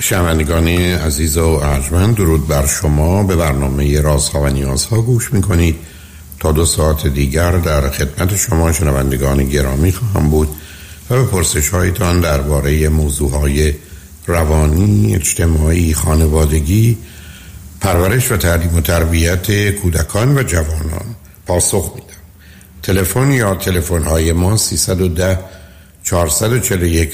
شنوندگان عزیز و ارجمند، درود بر شما. به برنامه رازها و نیازها گوش میکنید. تا 2 ساعت دیگر در خدمت شما شنوندگان گرامی خواهم بود و به پرسش هایتان درباره موضوعهای روانی، اجتماعی، خانوادگی، پرورش و تعلیم و تربیت کودکان و جوانان پاسخ میدم. تلفن یا تلفن های ما 310 441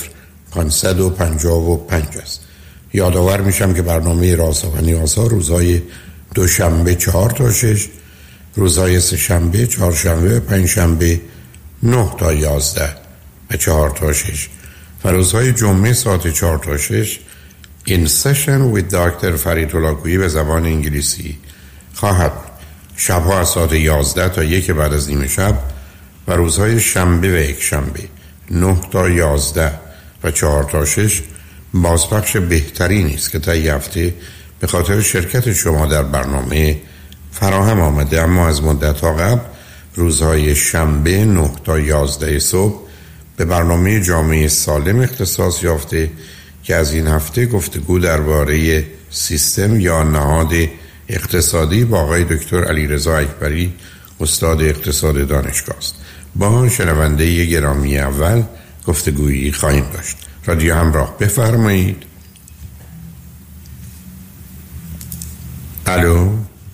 0555 است. یادآور میشم که برنامه رازها و نیازها روزهای دوشنبه 4 تا 6، روزهای سه‌شنبه، چهارشنبه و پنجشنبه 9 تا 11 و 4 تا 6 و روزهای جمعه ساعت 4 تا 6 In Session with Dr. فرید هلاکویی به زبان انگلیسی خواهد. شبها از ساعت 11 تا 1 بعد از نیم شب و روزهای شنبه و یکشنبه 9 تا 11 و 4 تا 6 بازپخش بهترین است که تا هفته به خاطر شرکت شما در برنامه فراهم آمده. اما از مدت‌ها قبل روزهای شنبه 9 تا 11 صبح به برنامه جامعه سالم اختصاص یافته که از این هفته گفتگو درباره سیستم یا نهاد اقتصادی با آقای دکتر علیرضا اکبری، استاد اقتصاد دانشگاه است. با شنونده گرامی اول گفتگویی خواهیم داشت. رادیو همراه، بفرمایید. الو.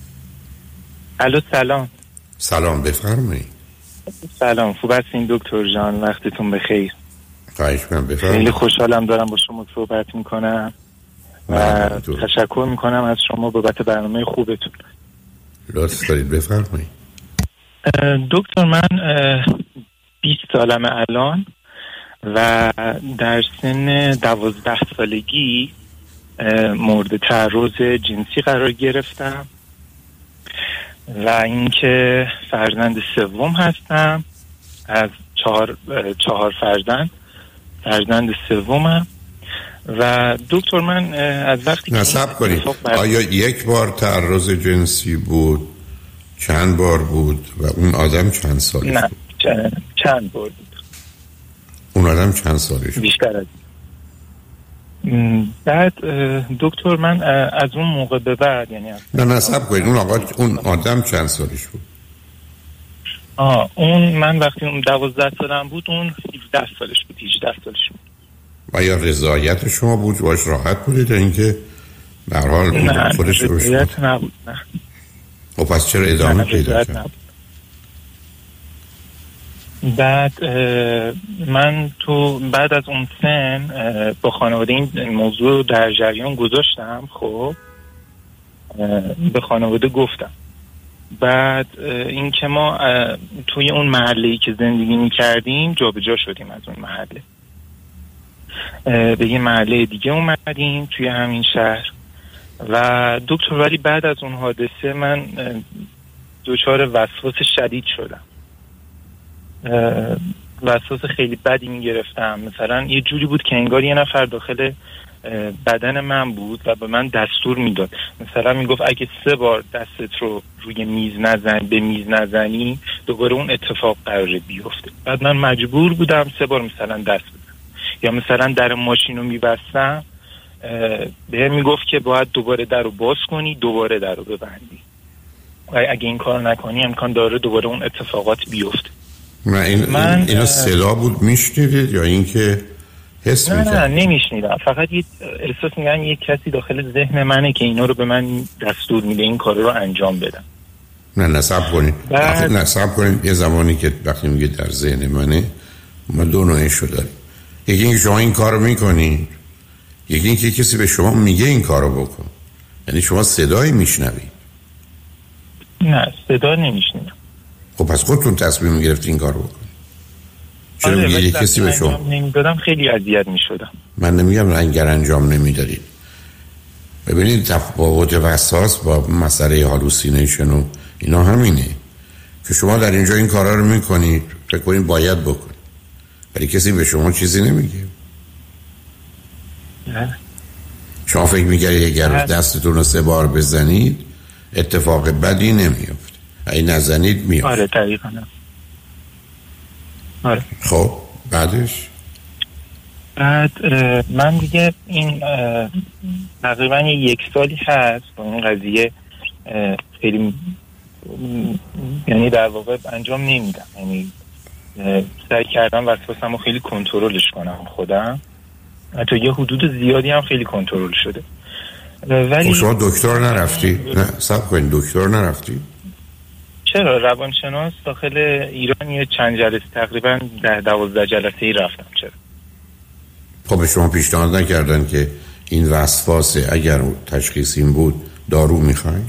سلام. سلام، بفرمایید. سلام، خوب هستین دکتر جان؟ وقتتون بخیر. خواهش می‌کنم، بفرمایید. خیلی خوشحالم دارم با شما صحبت میکنم و تشکر میکنم از شما بابت برنامه خوبتون. لطف دارید، بفرمایید. دکتر، من 20 سالمه الان و در سن 12 سالگی مورد تعرض جنسی قرار گرفتم و اینکه فرزند سوم هستم از 4 فرزند سومم. و دکتر، من از وقتی که نصب کنید، آیا یک بار تعرض جنسی بود، چند بار بود و اون آدم چند سالش بود؟ نه، چند بار بود. اون آدم چند سالش بود؟ بیشتر از بعد دکتر، من از اون موقع به بعد، یعنی نه نصب کنید، اون آدم چند سالش بود؟ اون من وقتی اون 12 سالم بود، اون 17 سالش بود، 18 سالش بود. و یا رضایت شما بود باش راحت بودید یا اینکه به هر حال اون خودش روش بود؟ رضایت نبود. نه. و پس چرا ادامه پیدا کرد؟ بعد من بعد از اون سن با خانواده این موضوع در جریان گذاشتم. خب به خانواده گفتم. بعد این که ما توی اون محله‌ای که زندگی می‌کردیم جابجا شدیم از اون محله به یه محله دیگه اومدیم توی همین شهر. و دکتر، ولی بعد از اون حادثه من دچار وسواس شدید شدم. وسواس خیلی بدی میگرفتم. مثلا یه جوری بود که انگار یه نفر داخل بدن من بود و به من دستور میداد. مثلا میگفت اگه 3 بار دستت رو روی میز نزنی دوباره اون اتفاق قراره بیفته. بعد من مجبور بودم 3 بار مثلا دست بزنم. یا مثلا در ماشین رو میبستم، بهم میگفت که باید دوباره در رو باز کنی، دوباره در رو ببندی. اگه این کار نکنی امکان داره دوباره اون اتفاقات بیفته. اینا صدا بود میشنیدید یا اینکه حس میکرد؟ نه نمیشنیدم. فقط یه احساس میگن یه کسی داخل ذهن منه که اینا رو به من دستور میده این کار رو انجام بدم. نه نصب کنید. یه زمانی که وقتی میگه در ذهن منه، ما 2 نوعشو داریم. یکی اینکه شما این کار رو میکنید، یکی اینکه کسی به شما میگه این کار رو بکن. یعنی شما صدایی میشنوید؟ نه، صدا نمیشنیدم. خب پس خودتون تصمیم گرفتید این کار رو بکنید. چرا میگه کسی به شما نمیدادم؟ خیلی اذیت میشدم. من نمیگم اگر انجام نمیدادید. ببینید تفاوت وسواس با مسئله هالوسینیشن و اینا همینه که شما در اینجا این کارا رو میکنید، فکر کنید باید بکنید، ولی کسی به شما چیزی نمیگه. شما فکر میگردید اگر دستتون رو 3 بار بزنید اتفاق بدی نمیفته، اگه نزنید میفته. آره دقیقاً. آره. خب بعدش بعد من دیگه این تقریبا 1 سالی هست با این قضیه خیلی یعنی در واقع انجام نمیدم، یعنی سعی کردم وسواسمو خیلی کنترلش کنم خودم، حتی یه حدود زیادی هم خیلی کنترل شده. ولی شما دکتر نرفتی؟ نه صبر کنید، دکتر نرفتی؟ چرا؟ روانشناس داخل ایران یه چند جلسه تقریبا 10-12 جلسه‌ای رفتم. چرا؟ خب به شما پیشنهاد نکردن که این وسواسه، اگر تشخیص این بود دارو میخواید؟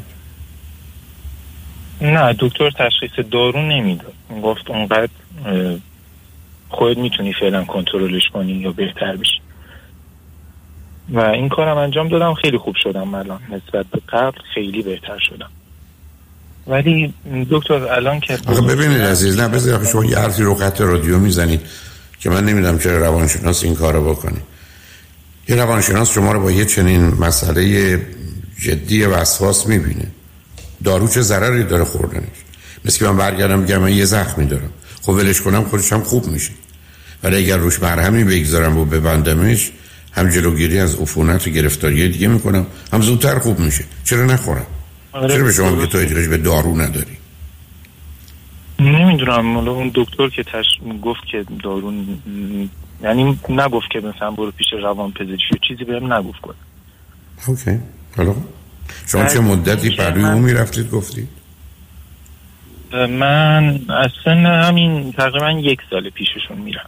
نه دکتر تشخیص دارو نمیداد، گفت اونقدر خودت میتونی فعلا کنترلش کنی یا بهتر بشی و این کارم انجام دادم. خیلی خوب شدم الان، نسبت به قبل خیلی بهتر شدم. ولی دکتر الان که ببینید عزیز، نه بذارید شما یه حرفی رو خط رادیو میزنید که من نمیدونم چرا روانشناس این کارو بکنه. یه روانشناس شما رو با یه چنین مسئله جدی وسواس میبینه، دارو چه ضرری داره خوردنش؟ مثل که من برگردم بگم من یه زخمی دارم، خب ولش کنم خودش هم خوب میشه، ولی اگر روش مرهمی بگذارم و ببندمش هم جلوگیری از عفونت و گرفتاری دیگه میکنم، هم زودتر خوب میشه. چرا نخورم؟ چرا به شما میگه تو احتیاج به دارو نداری؟ نمیدونم، حالا اون دکتر که گفت که دارو، یعنی نگفت که مثلا برو پیش روان پزشکی چیزی بهم نگفت. اوکی. حالا شما چه مدتی پروی اون میرفتید گفتید؟ من اصلا همین تقریبا 1 سال پیششون میرم.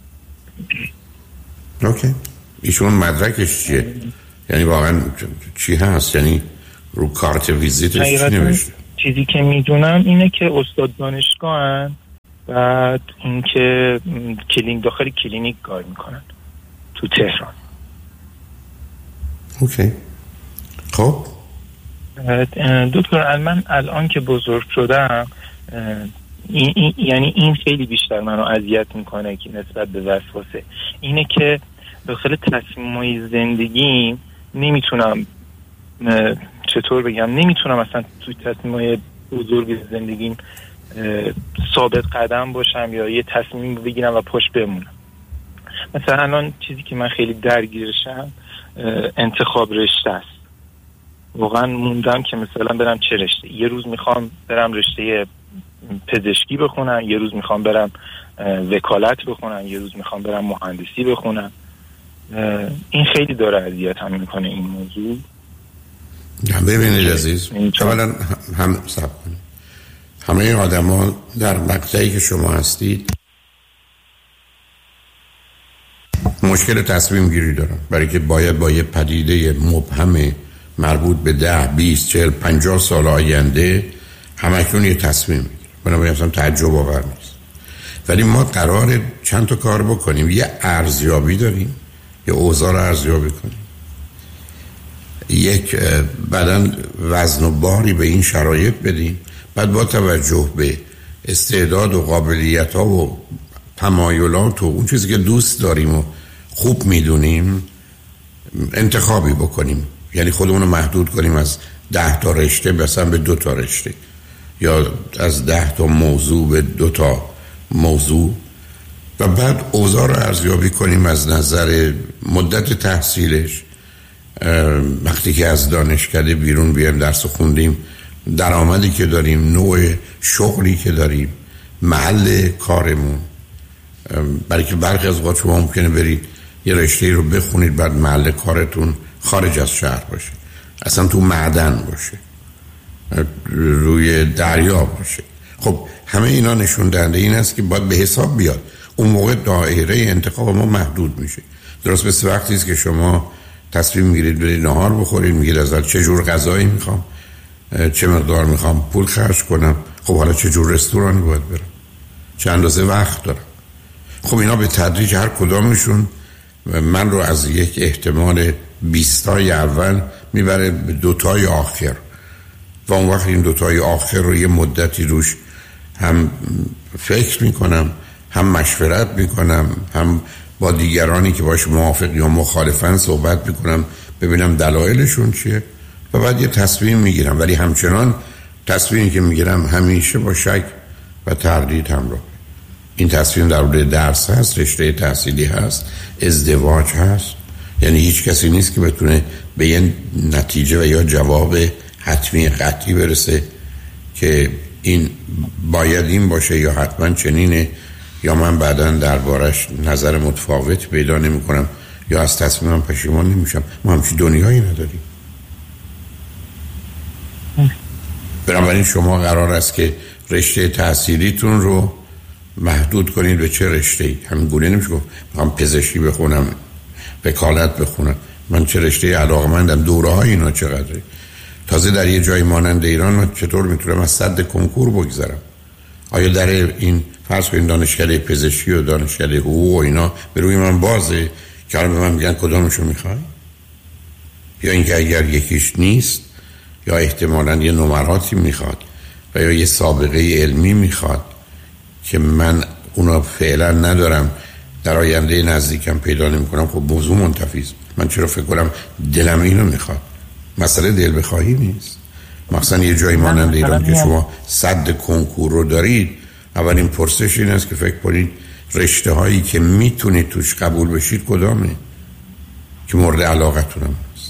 اوکی. ایشون مدرکش چیه؟ یعنی واقعا چی هست؟ یعنی رو کارت ویزیتش چی نوشته؟ چیزی که میدونم اینه که استاد دانشگاهن، بعد اینکه داخل کلینیک کار میکنن تو تهران. اوکی. خب دکتر من الان که بزرگ شدم یعنی این خیلی بیشتر منو اذیت میکنه که نسبت به وسواسه، اینه که داخل تصمیمای زندگیم نمیتونم، چطور بگم، نمیتونم اصلا توی تصمیمای بزرگ زندگیم ثابت قدم باشم یا یه تصمیم بگیرم و پاش بمونم. مثلا الان چیزی که من خیلی درگیرشم انتخاب رشته است. واقعا موندم که مثلا برم چه رشته. یه روز میخوام برم رشته پزشکی بخونم، یه روز میخوام برم وکالت بخونم، یه روز میخوام برم مهندسی بخونم. این خیلی داره اذیت هم میکنه این موضوع. ببینید عزیز، اولا همه آدم ها در مقطعی که شما هستید مشکل تصمیم گیری دارن، برای که باید با یه پدیده مبهم مربوط به 10 20 40 50 سال آینده همکنون یه تصمیم میگیرن. بنابراین اصلا تعجب آور نیست. ولی ما قراره چند تا کار بکنیم. یه ارزیابی داریم، یه اوضاع رو ارزیابی کنیم، یک بدن وزن و باری به این شرایط بدیم، بعد با توجه به استعداد و قابلیت ها و تمایلات و اون چیزی که دوست داریم و خوب میدونیم انتخابی بکنیم. یعنی خودمون رو محدود کنیم از 10 تا رشته مثلا به 2 تا رشته، یا از 10 تا موضوع به 2 تا موضوع، و بعد اوضاع رو ارزیابی کنیم از نظر مدت تحصیلش، وقتی که از دانشکده بیرون بیایم درس خوندیم، درآمدی که داریم، نوع شغلی که داریم، محل کارمون. برای که برخی از اوقات شما ممکنه برید یه رشته رو بخونید بعد محل کارتون خارج از شهر باشه، اصلا تو معدن باشه، روی دریا باشه. خب همه اینا نشون دهنده این است که باید به حساب بیاد. اون موقع دایره انتخاب ما محدود میشه. درست مثل وقتی است که شما تصمیم میگیرید برید نهار بخورید، میگید از چه جور غذایی میخوام، چه مقدار میخوام پول خرج کنم، خب حالا چه جور رستورانی باید برم، چه اندازه وقت دارم. خب اینا به تدریج هر کدامشون من رو از یک احتمال 20 تای اول میبره به 2 تای آخر، و اون وقت این 2 تای آخر رو یه مدتی روش هم فکر میکنم، هم مشورت میکنم، هم با دیگرانی که باش موافق یا مخالفن صحبت میکنم ببینم دلایلشون چیه، و بعد یه تصمیم میگیرم. ولی همچنان تصمیمی که میگیرم همیشه با شک و تردید همراه. این تصمیم در مورد درس هست، رشته تحصیلی هست، ازدواج هست. یعنی هیچ کسی نیست که بتونه به یه نتیجه و یا جواب حتمی قطعی برسه که این باید این باشه یا حتما چنینه، یا من بعداً دربارش نظر متفاوت پیدا نمی کنم یا از تصمیمم پشیمان نمیشم. ما همچین دنیایی نداریم. بنابراین شما قرار است که رشته تحصیلیتون رو محدود کنید به چه رشته‌ای. همین گونه نمیشه گفت من پزشکی بخونم، وکالت بخونم. من چه رشته علاقه‌مندم، دوره‌های اینا چقدره. تازه در یه جای مانند ایران من چطور میتونم از سد کنکور بگذرم؟ آیا در این فرض کنید دانشکده پزشکی و دانشکده حقوق و اینا به روی من بازه که الان به من میگن کدامشو میخوای؟ یا اینکه اگر یکیش نیست یا احتمالاً یه نمراتی میخواد و یا یه سابقه علمی میخواد که من اونا فعلا ندارم، در آینده نزدیکم پیدا نمیکنم، خب موضوع منتفیست. من چرا فکر کنم دلم اینو میخواد؟ مسئله دل بخواهی نیست. مثلا یه جایی مانند ایران که شما صد کنکور رو دارید، اولین پرسش این است که فکر کنید رشته هایی که میتونید توش قبول بشید کدامه که مورد علاقتون هست.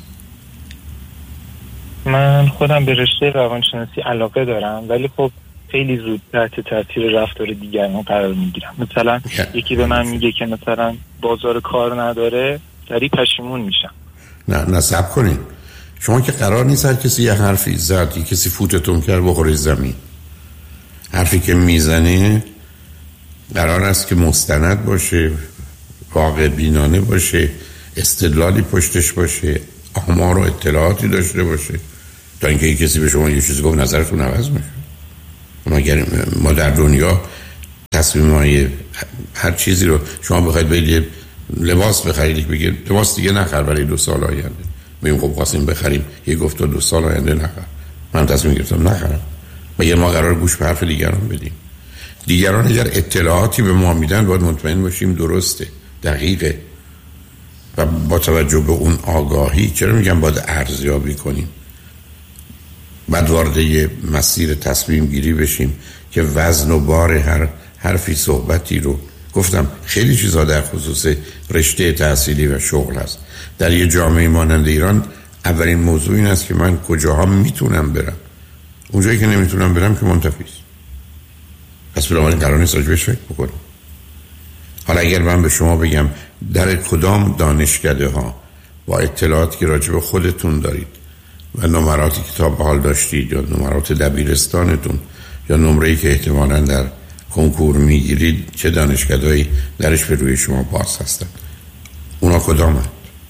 من خودم به رشته روانشناسی علاقه دارم، ولی خب خیلی زود تحت تاثیر رفتار دیگران قرار میگیرم. مثلا یکی به من میگه که مثلا بازار کار نداره، سریع پشیمون میشم. نه صبر کنید. شما که قرار نیست هر کسی یه حرفی زد، یه کسی فوتتون کرد بخوره زمین. حرفی که میزنه قرار است که مستند باشه، واقع بینانه باشه، استدلالی پشتش باشه، آمار و اطلاعاتی داشته باشه، تا اینکه یه کسی به شما یه چیزی گفت نظرتون عوض میشه. مگر ما در دنیا تصمیم‌های هر چیزی رو شما بخواید برید لباس بخرید، بگید لباس دیگه نخر برای 2 سال آینده، میگم خب خواستیم بخریم، یه گفت 2 سال آینده نخر، من تصمیم گرفتم نخرم. مگر ما قرار گوش به حرف دیگران بدیم؟ دیگران اگر اطلاعاتی به ما میدن باید مطمئن باشیم درسته، دقیقه، و با توجه به اون آگاهی چرا میگم باید ارزیابی کنیم، بعد وارد یه مسیر تصمیم گیری بشیم که وزن و بار هر حرفی صحبتی رو گفتم. خیلی چیزا در خصوص رشته تحصیلی و شغل هست. در یه جامعه مانند ایران اولین موضوع این است که من کجاها میتونم برم، اونجایی که نمیتونم برم که منتفیست. پس بنابراین قرار نیست راجبش فکر بکنم. حالا اگر من به شما بگم در کدام دانشکده ها با اطلاعاتی که راجب خودتون دارید و نمراتی که تا به حال داشتید یا نمرات دبیرستانتون یا نمره‌ای که احتمالاً در کنکور میگیرید، چه دانشکده‌ای درش به روی شما باز هستن، اونا کدامند؟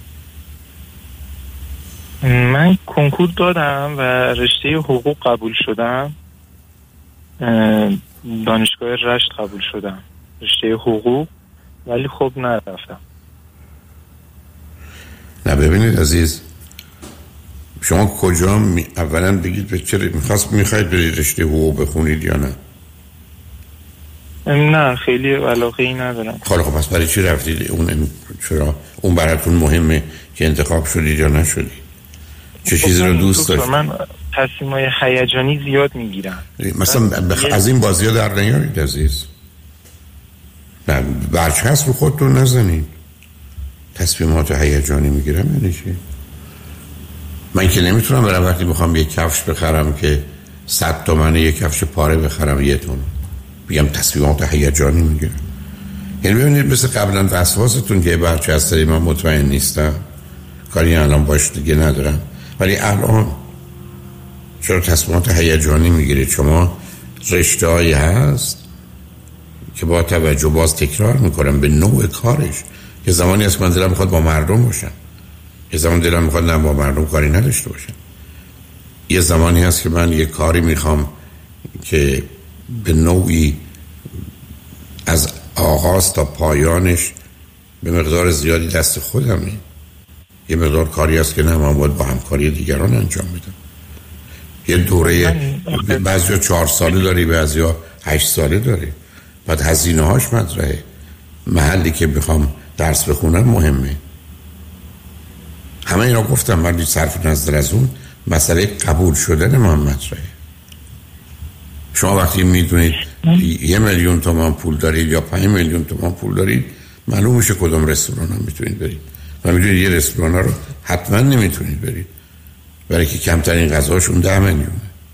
من کنکور دادم و رشته حقوق قبول شدم، دانشگاه رشت قبول شدم رشته حقوق، ولی خب نرفتم. نه ببینید عزیز، شما کجا اولا بگید به چه میخواید برید رشته حقوق بخونید یا نه؟ نه خیلی علاقه ای ندارم. خب پس برای چی رفتید؟ چرا اون براتون مهمه که انتخاب شدید یا نشدید؟ چه چیزی رو دوست داشتید؟ من تصمیمای هیجانی زیاد میگیرم. مثلا از این بازی‌ها در نیارید عزیز. برچسب رو خودتون نزنید. تصمیمات هیجانی میگیرم یعنی چی؟ من که نمیتونم برم وقتی بخوام یک کفش بخرم که 100 تومنه یک کفش پاره بخرم 1 تومن بگم تصمیمات هیجانی میگیرم. یعنی ببینید مثل قبلا وسواستون که برچسب من مطمئن نیستم، کاری الان باش دیگه ندارم، ولی الان چرا تصمیمات هیجانی میگیرید؟ شما رشته‌ای هست که با توجه باز تکرار میکنم به نوع کارش، یه زمانی هست من دلم میخواد با مردم باشم، یه زمان دلم میخواد نه با مردم کاری نداشته باشم، یه زمانی هست که من یه کاری میخوام که به نوعی از آغاز تا پایانش به مقدار زیادی دست خودمه، یه مقدار کاری هست که نه من باید با همکاری دیگران انجام میدم. یه دوره بعضیا 4 ساله داری، بعضیا 8 ساله داری، بعد هزینه هاش مطرحه، محلی که بخوام درس بخونم مهمه. همه اینا گفتم، ولی صرف نظر از اون مسئله قبول شدن من مطرحه. شما وقتی میدونید 1,000,000 تومان پول دارید یا 5,000,000 تومان پول دارید، معلوم میشه کدوم رستوران هم میتونید برید و میدونید یه رستوران رو حتما نمیتونید برید برای که کمترین غذاشون 10,000,000.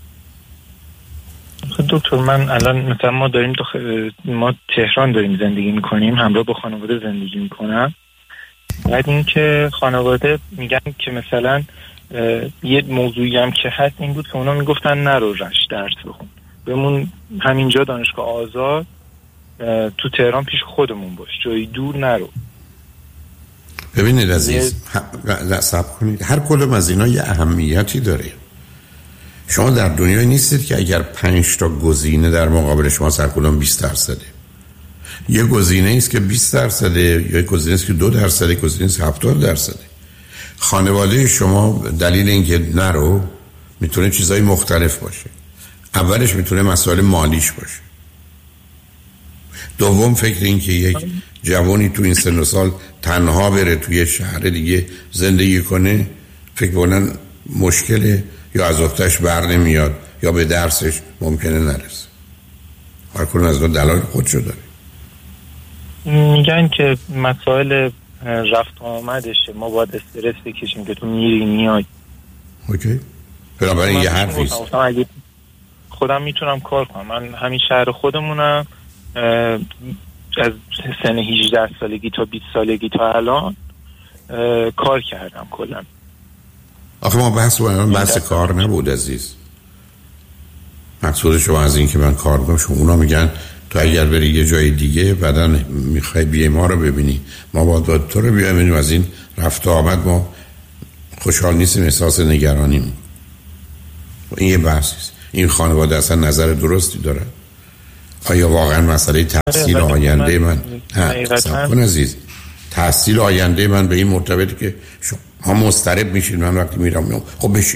دکتر من الان مثلا ما تهران داریم زندگی میکنیم، همراه با خانواده زندگی میکنم. بعد این که خانواده میگن که مثلا یه موضوعی هم که هست این بود که اونا میگفتن نرو رشت درس بخون، بمون همینجا دانشگاه آزاد تو تهران پیش خودمون باش، جایی دور نرو. ببینید عزیز، صبر کنید، هر کدوم از اینا یه اهمیتی داره. شما در دنیای نیستید که اگر 5 تا گزینه در مقابل شما هر کدوم 20%، یه گزینه است که 20%، یا یه گزینه است که 2%، یه گزینه است که 70%. خانواده شما دلیل اینکه نرو میتونه چیزای مختلف باشه. اولش میتونه مسائل مالیش باشه. دوم فکر این که یک جوانی تو این سن و سال تنها بره توی شهر دیگه زندگی کنه، فکر کنن مشکله، یا از اختش بر نمیاد یا به درسش ممکنه نرسه. هر کدوم از دلایل خودشو داره. میگن که مسائل رفت آمدشه، ما باید استرس بکشیم که تو میری میای. اوکی. بنابراین یه حرفیست. خودم میتونم کار کنم. من همین شهر خودمونم از سن 18 سالگی تا 20 سالگی تا الان کار کردم کلا. آخه ما بحث کار نبود عزیز. مقصود شما از این که من کار کنم، شما اونا میگن تو اگر بری یه جای دیگه بعدا میخوای بیای ما رو ببینی، ما باید تو رو بیایم، از این رفت و آمد ما خوشحال نیستیم، احساس نگرانیم. این یه بحثیست. این خانواده اصلا نظر درستی داره؟ آیا واقعا مسئله تحصیل آینده من صبر کن عزیز، تحصیل آینده من به این مرتبطه که شما مضطرب میشید من وقتی میرم خب بشید.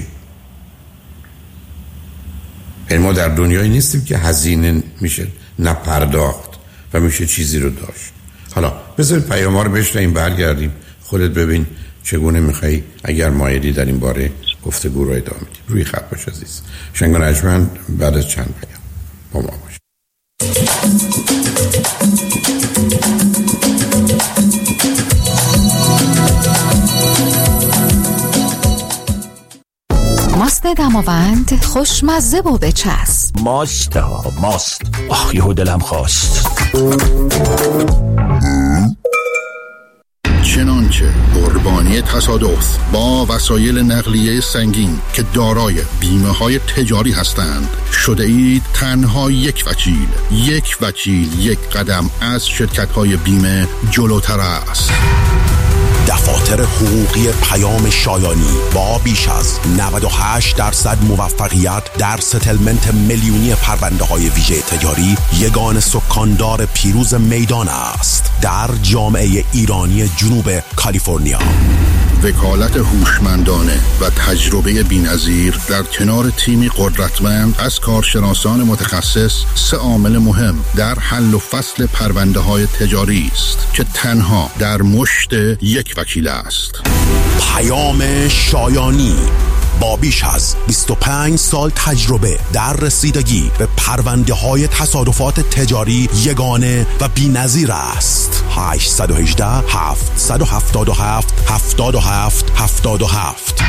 ما در دنیایی نیستیم که هزینه میشه نپرداخت و میشه چیزی رو داشت. حالا بذارید پیام‌ها رو بشنویم، برگردیم خودت ببین چگونه میخوایی اگر مایلی در این باره گفتگو رو ادامه بدیم. روی خط باش عزیز. شنگ نجمن بعد از چند پیام با ما باش. ماست دماوند خوشمزه و بچسب. ماست آخ یهو دلم خواست. چنانچه قربانی تصادف با وسایل نقلیه سنگین که دارای بیمه های تجاری هستند شده اید تنها یک وکیل یک قدم از شرکت های بیمه جلوتر است. دفاتر حقوقی پیام شایانی با بیش از 98% موفقیت در ستلمنت میلیونی پرونده های ویژه تجاری یگان سکاندار پیروز میدان است در جامعه ایرانی جنوب کالیفرنیا. وکالت هوشمندانه و تجربه بی‌نظیر در کنار تیمی قدرتمند از کارشناسان متخصص 3 عامل مهم در حل و فصل پرونده های تجاری است که تنها در مشت یک وکیل است. پیام شایانی با بیش از 25 سال تجربه در رسیدگی به پرونده های تصادفات تجاری یگانه و بی‌نظیر است. 818 777 77 77.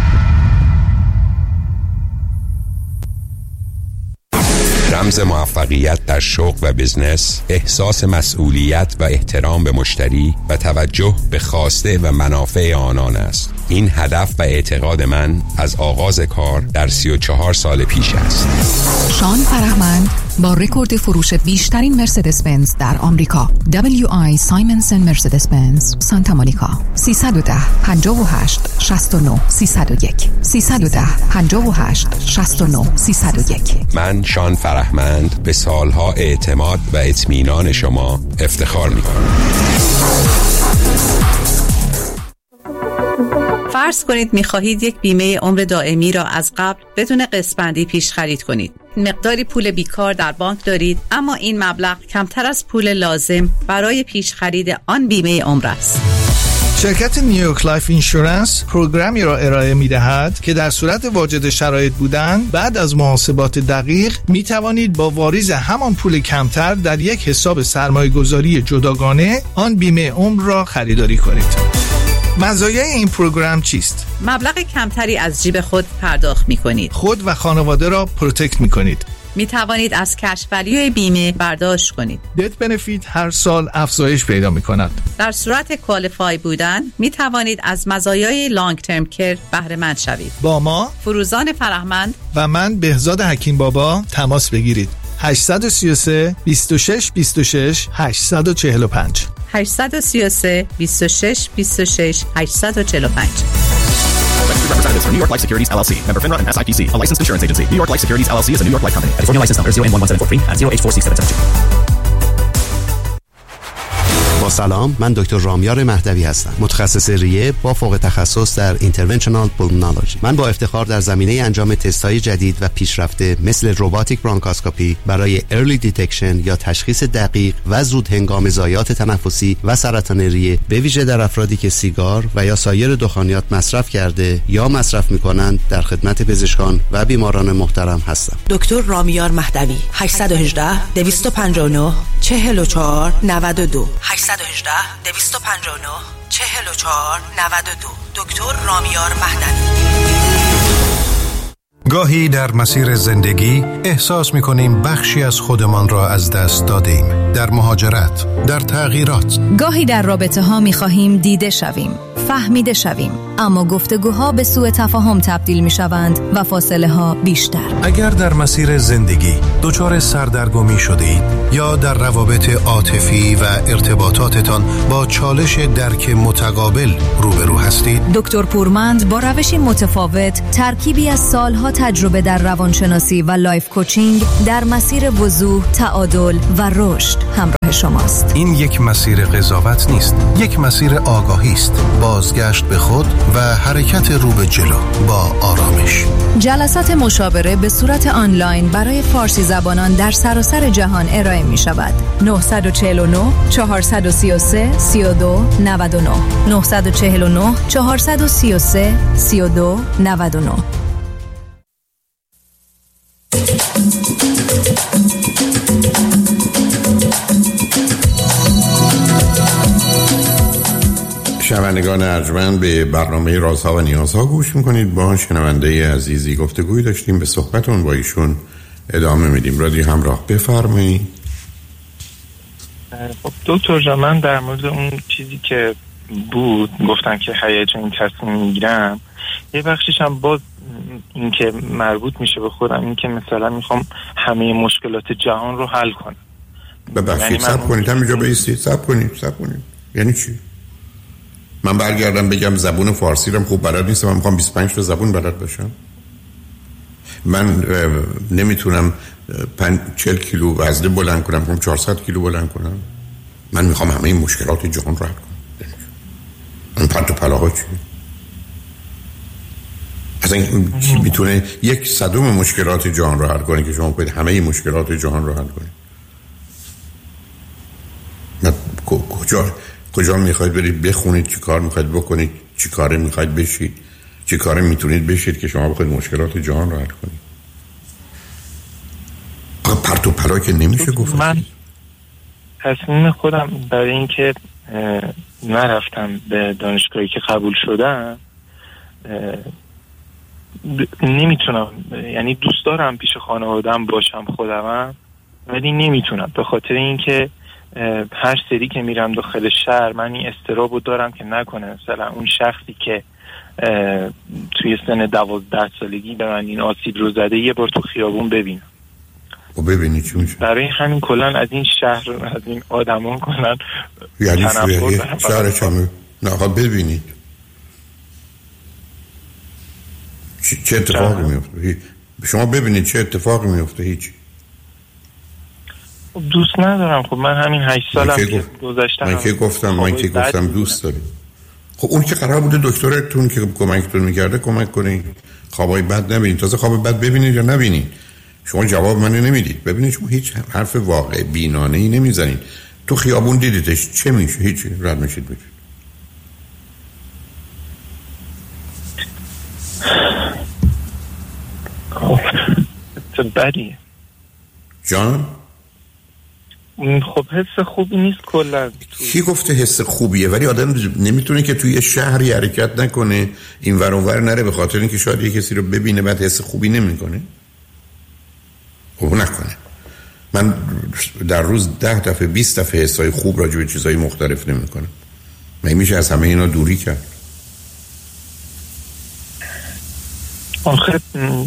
رمز موفقیت در شغل و بزنس احساس مسئولیت و احترام به مشتری و توجه به خواسته و منافع آنان است. این هدف و اعتقاد من از آغاز کار در 34 سال پیش است. شان فرهمند با رکورد فروش بیشترین مرسدس بنز در آمریکا، WI سایمنسن مرسدس بنز سانتا مونیکا، 310 58 69 301 310 58 69 301. من شان فرهمند به سالها اعتماد و اطمینان شما افتخار می‌کنم. فرض کنید می‌خواهید یک بیمه عمر دائمی را از قبل بدون قسط‌بندی پیش خرید کنید. مقداری پول بیکار در بانک دارید، اما این مبلغ کمتر از پول لازم برای پیش خرید آن بیمه عمر است. شرکت نیویورک لایف اینشورنس پروگرامی را ارائه می‌دهد که در صورت واجد شرایط بودن بعد از محاسبات دقیق می توانید با واریز همان پول کمتر در یک حساب سرمایه‌گذاری جداگانه آن بیمه عمر را خریداری کنید. مزایای این پروگرام چیست؟ مبلغ کمتری از جیب خود پرداخت می‌کنید. خود و خانواده را پروتکت می‌کنید. می توانید از کش ولیوی بیمه برداشت کنید. دت بنفیت هر سال افزایش پیدا می کند. در صورت کوالیفای بودن می توانید از مزایای لانگ ترم کیر بهره مند شوید. با ما فروزان فرهمند و من بهزاد حکیم بابا تماس بگیرید. 833 26 26 845 833 26 26 845. Representatives for New York Life Securities LLC, member FINRA and SIPC, a licensed insurance agency. New York Life Securities LLC is a New York Life company. California license number 0N1743 and 0H46772. با سلام، من دکتر رامیار مهدوی هستم، متخصص ریه با فوق تخصص در اینترونشنال پولمونولوژی. من با افتخار در زمینه انجام تست‌های جدید و پیشرفته مثل روباتیک برانکاسکوپی برای ارلی دیتکشن یا تشخیص دقیق و زود هنگام ضایعات تنفسی و سرطان ریه، به ویژه در افرادی که سیگار و یا سایر دخانیات مصرف کرده یا مصرف می‌کنند، در خدمت پزشکان و بیماران محترم هستم. دکتر رامیار مهدوی 818 259 44 92 818 259 44 92. دکتر رامیار مهدوی. گاهی در مسیر زندگی احساس می‌کنیم بخشی از خودمان را از دست دادیم. در مهاجرت، در تغییرات. گاهی در رابطه‌ها می‌خواهیم دیده شویم، فهمیده شویم، اما گفتگوها به سوء تفاهم تبدیل می‌شوند و فاصله‌ها بیشتر. اگر در مسیر زندگی دچار سردرگمی شدید یا در روابط عاطفی و ارتباطاتتان با چالش درک متقابل روبرو هستید، دکتر پورمند با روشی متفاوت، ترکیبی از سالها تجربه در روانشناسی و لایف کوچینگ در مسیر وضوح، تعادل و رشد همراه شماست. این یک مسیر قضاوت نیست، یک مسیر آگاهی است، بازگشت به خود و حرکت رو به جلو با آرامش. جلسات مشاوره به صورت آنلاین برای فارسی زبانان در سراسر جهان ارائه می شود. 949 433 32 99 949 433 32 99. شنوندگان ارجمند، به برنامه رازها و نیازها گوش میکنید. با شنونده عزیزی گفتگوی داشتیم، به صحبتون با ایشون ادامه میدیم. رادیو همراه، بفرمایید. خب دکتر جان، من در مورد اون چیزی که بود گفتن که هیجانی تصمیم میگیرم، یه بخشش هم باز این که مربوط میشه به خودم، این که مثلا میخوام همه مشکلات جهان رو حل کنم. ببخشید صبر کنید، همینجا بایستید، صبر کنید. یعنی چی؟ من برگردم بگم زبون فارسی رو خوب بلد نیستم، من میخوام 25 تا زبون بلد باشم؟ من نمیتونم 40 کیلو وزن بلند کنم، میخوام 400 کیلو بلند کنم؟ من میخوام همه این مشکلات جهان رو حل کنم. من پرت و پلاها چی؟ اصلا چی میتونه 1/100 مشکلات جهان رو حل کنه که شما باید همه این مشکلات جهان رو حل کنید؟ من کجا میخواید برید بخونید، چی کار میخواید بکنید، چی کاره میخواید بشید، چی کاره میتونید بشید که شما بخواید مشکلات جهان رو حل کنید؟ پرت و پلا که نمیشه گفت. من تصمیم خودم برای اینکه نرفتم به دانشگاهی که قبول شدم، نمیتونم، یعنی دوست دارم پیش خانواده‌ام باشم خودمم، ولی نمیتونم به خاطر اینکه هر سری که میرم داخل شهر من این استرابو دارم که نکنه مثلا اون شخصی که توی سن 12 سالگی به من این آسیب رو زده یه بار تو خیابون ببینم و ببینی چی میشه. برای همین کلن از این شهر، از این آدمان کلن یعنی شهر چمه نه ببینید چه اتفاقی میفته. شما ببینید چه اتفاقی میفته. هیچی. دوست ندارم. خب من همین 8 سالم که گذشته من که گفتم دوست داریم. خب اون که قرار بوده دکترتون که کمکتون میکرده کمک کنید خوابای بد نبینید. تازه خواب بد ببینید یا نبینید. شما جواب منو نمیدید. ببینید شما هیچ حرف واقع بینانه‌ای نمیزنید. تو خیابون دیدیدش چه میشه؟ هیچی. رد میشید میرید. چه بدیه جان؟ خب حس خوبی نیست کلا. کی گفته حس خوبیه؟ ولی آدم نمیتونه که توی شهری حرکت نکنه این ور اون ور نره به خاطر اینکه شاید یه کسی رو ببینه بعد حس خوبی نمیکنه. خب نکنه. من در روز 10 دفعه 20 دفعه حسای خوب راجع به چیزای مختلف نمیکنم. من میشه از همه اینا دوری کرد. آخه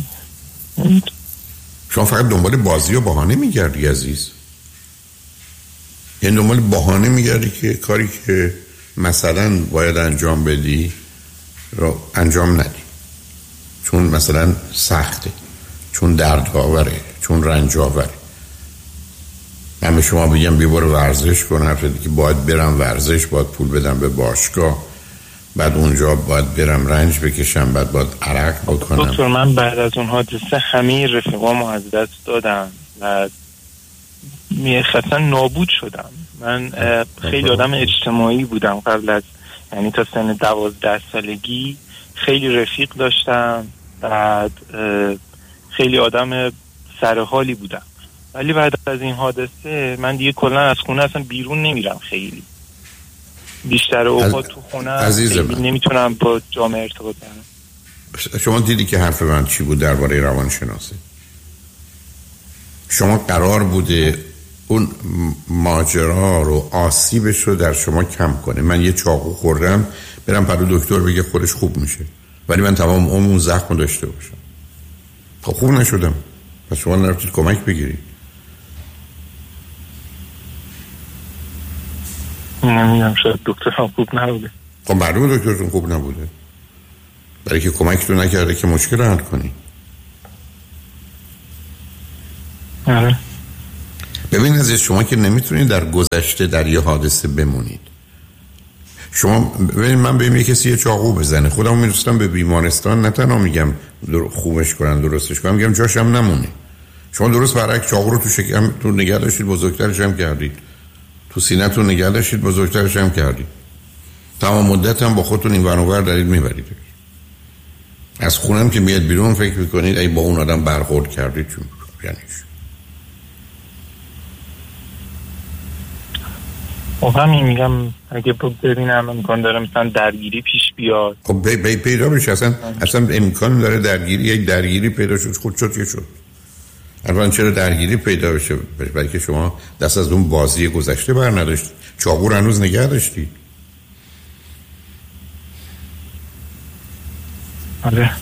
شما فقط دنبال بازی و بهانه میگردی عزیز. یعنی دنبال بهانه میگردی که کاری که مثلا باید انجام بدی رو انجام ندی، چون مثلا سخته، چون دردآوره، چون رنج‌آوره. من به شما بگم بیا برو ورزش کن، هر وقتی که باید برم ورزش، باید پول بدم به باشگاه، بعد اونجا باید برم رنج بکشم، بعد باید عرق بکنم. دکتر من بعد از اون حادثه همه رفیقامو از دست دادم و خاصا نابود شدم. من خیلی آدم اجتماعی بودم قبل از، یعنی تا سن 12 سالگی خیلی رفیق داشتم، بعد خیلی آدم سرحالی بودم، ولی بعد از این حادثه من دیگه کلا از خونه اصلا بیرون نمیرم. خیلی بیشتر اوقات تو خونه نمیتونم با جامعه ارتباط برم. شما دیدی که حرف من چی بود درباره روانشناسی؟ شما قرار بوده اون ماجرا رو، آسیبش رو در شما کم کنه. من یه چاقو خوردم برم پرو دکتر بگه خودش خوب میشه، ولی من تمام اون زخم داشته باشم. خب خوب نشدم، پس شما نرفتید کمک بگیرید. نمیدونم، شاید دکترم خوب نبوده. خب معلومه دکترتون خوب نبوده، برای که کمکتون نکرده که مشکل رو حل کنی. آره. ببین عزیز، شما که نمیتونید در گذشته در یه حادثه بمونید. شما ببین، من به یه کسی یه چاقو بزنه خودم میرسم به بیمارستان، نه تنها میگم خوبش کنن درستش کنن، میگم جاش هم نمونه. شما درست برعکس چاقو رو تو شکمتون نگه داشتید، بزرگترش هم کردید، تو سینه‌تون نگه داشتید، بزرگترش هم کردید. تمام مدت هم با خودتون این ور اون ور دارید میبرید. از خونم که میاد بیرون فکر میکنید ای با اون آدم برخورد کردید. چون یعنی همین میگم اگه ببینم امکان داره مثلا درگیری پیش بیاد. خب پیدا بشه. اصلا امکان داره درگیری، یک درگیری پیدا شد، خود شد که شد. الان چرا درگیری پیدا بشه؟ برای که شما دست از اون بازی گذشته بر نداشتید، چاقو رو هنوز نگه داشتید. آره.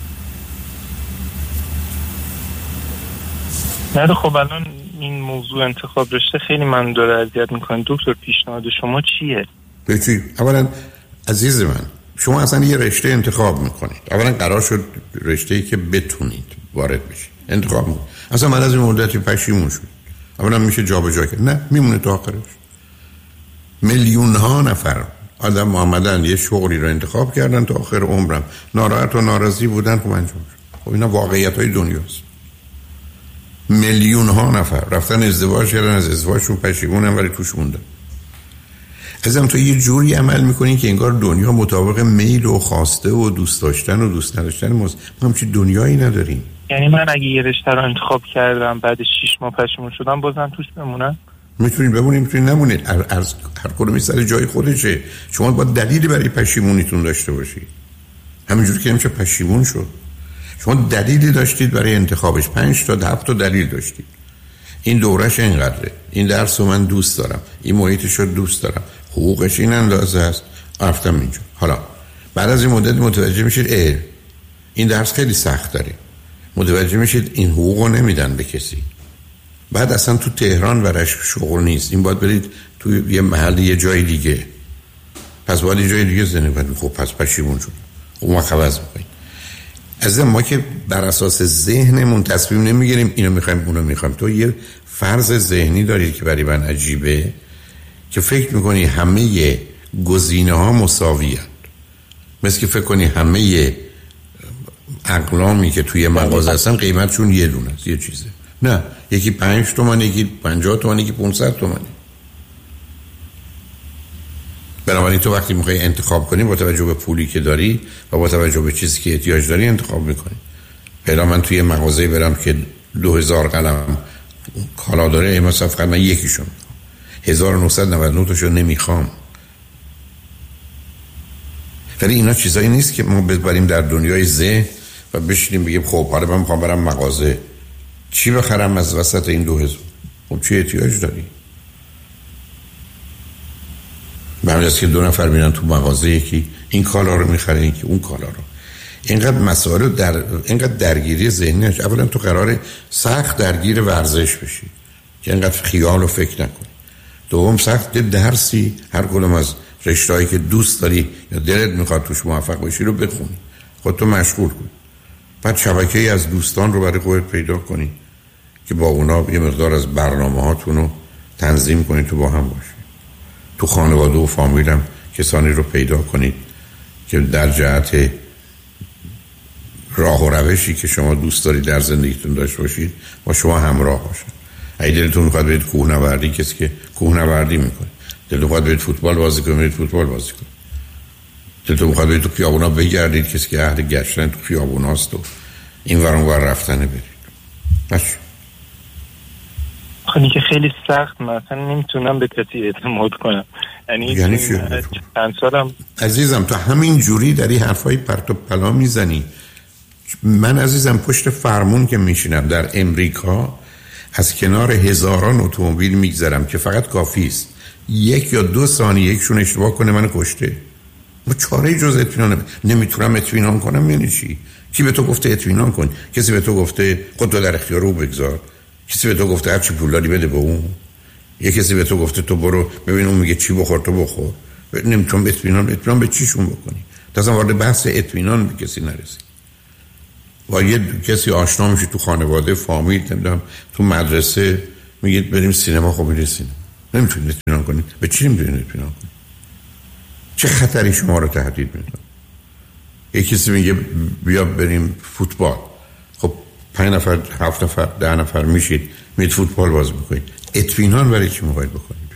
نه خب الان این موضوع انتخاب رشته خیلی من داره اذیت میکنه. دکتر پیشنهاد شما چیه؟ بچی اولا عزیز من، شما اصلا یه رشته انتخاب میکنید. اولا قرار شد رشته‌ای که بتونید وارد بشید انتخاب میکنید. اصلا من از این مدتی پشیمون شد. اولا میشه جابجا کرد؟ نه، میمونه تا آخرش. میلیون ها نفر آدم آمدن یه شغلی رو انتخاب کردن تا آخر عمرم ناراحت و ناراضی بودن. خب انجام شد. خب اینا واقعیت‌های دنیاست. میلیون ها نفر رفتن ازدواج کردن، از ازدواجشون پشیمونن ولی توش موندن. ازم تو یه جوری عمل میکنی که انگار دنیا مطابق میل و خواسته و دوست داشتن و دوست نداشتن ما همچین دنیایی نداریم. یعنی من اگه یه رشته رو انتخاب کردم بعد 6 ماه پشیمون شدم بازم توش بمونم؟ میتونید بمونید، میتونید نمونید. هر کدومی سر جای خودشه. شما باید دلیلی برای پشیمونیتون داشته باشید. همینجوری که نمیشه پشیمون شد. شما دلیلی داشتید برای انتخابش، 5 تا 7 تا دلیل داشتید. این دورش اینقدره، این درس رو من دوست دارم، این محیطش رو دوست دارم، حقوقش این اندازه است، رفتم اینجا. حالا بعد از این مدت متوجه میشید این درس خیلی سخت داره، متوجه میشید این حقوق رو نمیدن به کسی. بعد اصلا تو تهران برش شغل نیست، این باید برید تو یه محل یه جای دیگه، پس باید یه جای دیگه زندگی کنید. خب پس پشیمون شد. خب ما خواهد میکنید. از ما که بر اساس ذهنمون تصمیم نمیگیریم اینو میخوایم اونو میخوایم. تو یه فرض ذهنی داری که برای من عجیبه که فکر میکنی همه گزینه ها مساوی‌اند. مثل که فکر کنی همه اقلامی که توی مغازه هستن قیمتشون یه دونه است، یه چیزه. نه، یکی 5 تومن، یکی 50 تومن، یکی 500 تومن. بنابراین تو وقتی میخوای انتخاب کنی با توجه به پولی که داری و با توجه به چیزی که احتیاج داری انتخاب میکنی. پیدا من توی مغازه برم که 2000 قلم کالا داره، مثلا فقط من یکیشون 1999 تاشو نمیخوام. ولی اینا چیزایی نیست که ما ببریم در دنیای ذهن و بشینیم بگیم خب حالا من میخوام برم مغازه چی بخرم از وسط این 2000. خب چی احتیاج داری؟ به همین جاست که دو نفر میرن تو مغازه، یکی این کالا رو میخره یکی اون کالا رو. اینقدر مسائل اینقدر درگیری ذهنی هست. اولا تو قراره سخت درگیر ورزش بشی که اینقدر خیال و فکر نکنی. دوم سخت درسی هر کدوم از رشته‌هایی که دوست داری یا دلت میخواد توش موفق بشی رو بخونی، خودتو مشغول کن. بعد شبکه‌ای از دوستان رو برای خودت پیدا کنی که با اونا یه مقدار از برنامه‌هاتون رو تنظیم کنی تو با هم باشی. تو خانواده و فامیل هم کسانی رو پیدا کنید که در جهت راه و روشی که شما دوست دارید در زندگیتون داشته باشید با شما همراه باشن. اگه دلتون میخواد برید کوهنوردی، کسی که کوهنوردی میکنه. دلتون میخواد برید فوتبال بازی کنید، برید فوتبال بازی کنید. دلتون میخواد برید تو خیابونا بگردید، کسی که اهل گشتن تو خیابوناست و این ور اون ور رفتنه برید. باشه. خیلی که خیلی سخت، مثلا نمیتونم به کسی اعتماد کنم. یعنی چند سالم عزیزم تو همین جوری داری حرفای پرت و پلا میزنی. من عزیزم پشت فرمون که میشینم در امریکا از کنار هزاران اتومبیل میگذرم که فقط کافی است 1 یا 2 ثانیه یکشون اشتباه کنه منو کشته. ما چاره جز اطمینان نمیتونم اطمینان کنم. یعنی چی؟ کی به تو گفته اطمینان کن؟ کسی به تو گفته خودت در اختیار او بگذار؟ کسی به تو گفته هر چی پول داری بده به اون؟ یه کسی به تو گفته تو برو ببین اون میگه چی بخور تو بخور؟ نمیتونم اطمینان به چیشون بکنی؟ تا وارد بحث اطمینان به کسی نرسی. و یه کسی آشنا میشه تو خانواده فامیل نمیدونم تو مدرسه میگید بریم سینما، خب میرید سینما. نمیتونید اطمینان کنید. به چی نمیتونید اطمینان کنید؟ چه خطری شما رو تهدید میکنه؟ یه کسی میگه بیا بریم فوتبال، خب 5 نفر 7 نفر 10 نفر میشید میرید فوتبال بازی میکنید. اطمینان برای چی میخواید بکنید؟